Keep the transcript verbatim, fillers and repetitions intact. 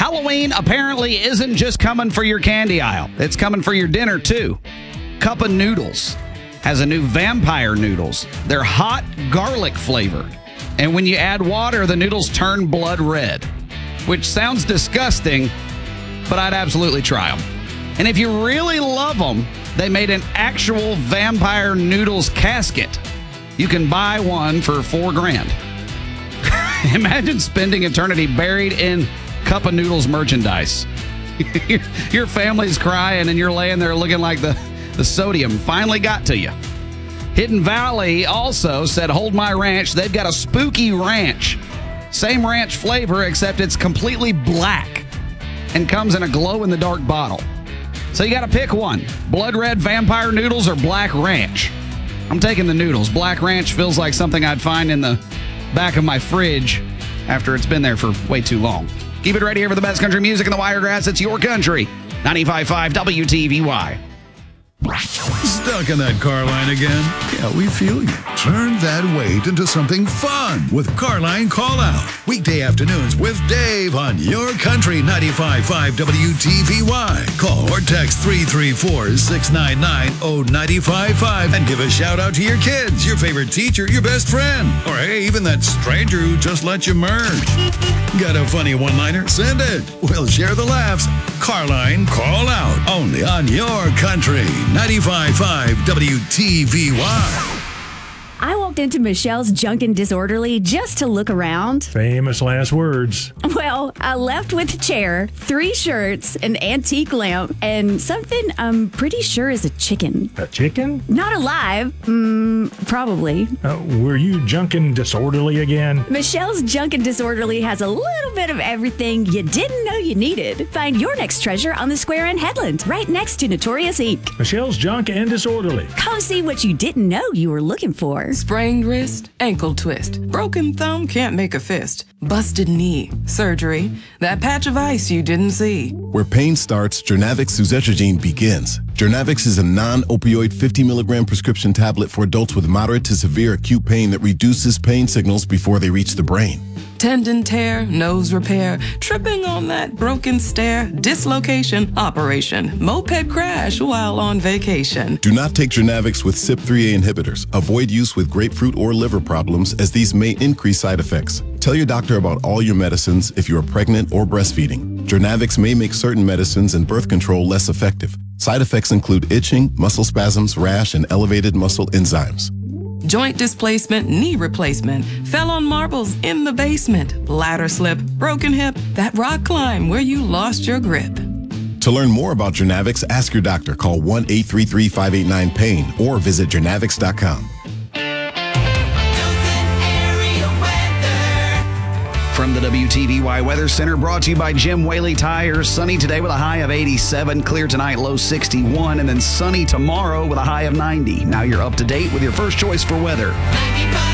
Halloween apparently isn't just coming for your candy aisle. It's coming for your dinner, too. Cup of Noodles has a new vampire noodles. They're hot garlic flavor. And when you add water, the noodles turn blood red, which sounds disgusting, but I'd absolutely try them. And if you really love them, they made an actual vampire noodles casket. You can buy one for four grand. Imagine spending eternity buried in Cup of Noodles merchandise. your, your family's crying and you're laying there looking like the, the sodium finally got to you. Hidden Valley also said, hold my ranch. They've got a spooky ranch. Same ranch flavor, except it's completely black and comes in a glow-in-the-dark bottle. So you got to pick one. Blood red vampire noodles or black ranch. I'm taking the noodles. Black ranch feels like something I'd find in the back of my fridge after it's been there for way too long. Keep it right here for the best country music in the Wiregrass. It's your country. ninety-five point five W T V Y. Stuck in that car line again? Yeah, we feel you. Turn that wait into something fun with Carline Call Out. Weekday afternoons with Dave on your country ninety-five point five W T V Y. Call or text three three four, six nine nine, zero nine five five and give a shout out to your kids, your favorite teacher, your best friend, or hey, even that stranger who just let you merge. Got a funny one-liner? Send it. We'll share the laughs. Carline Call Out. Only on your country ninety-five point five W T V Y. I walked into Michelle's Junk and Disorderly just to look around. Famous last words. Well, I left with a chair, three shirts, an antique lamp, and something I'm pretty sure is a chicken. A chicken? Not alive. Mm, probably. Uh, were you junkin' disorderly again? Michelle's Junk and Disorderly has a little bit of everything you didn't know you needed. Find your next treasure on the Square in Headland, right next to Notorious Incorporated. Michelle's Junk and Disorderly. Come see what you didn't know you were looking for. Sprained wrist, ankle twist, broken thumb can't make a fist, busted knee, surgery, that patch of ice you didn't see. Where pain starts, Jernavix suzetrigine begins. Jernavix is a non-opioid fifty milligram prescription tablet for adults with moderate to severe acute pain that reduces pain signals before they reach the brain. Tendon tear, nose repair, tripping on that broken stair, dislocation, operation, moped crash while on vacation. Do not take Jernavix with C Y P three A inhibitors. Avoid use with grapefruit or liver problems, as these may increase side effects. Tell your doctor about all your medicines if you are pregnant or breastfeeding. Jernavix may make certain medicines and birth control less effective. Side effects include itching, muscle spasms, rash, and elevated muscle enzymes. Joint displacement, knee replacement, fell on marbles in the basement, ladder slip, broken hip, that rock climb where you lost your grip. To learn more about Jernavix, ask your doctor. Call one eight three three, five eight nine, pain or visit jernavix dot com. From the W T V Y Weather Center, brought to you by Jim Whaley Tires. Sunny today with a high of eighty-seven, clear tonight, low sixty-one, and then sunny tomorrow with a high of ninety. Now you're up to date with your first choice for weather.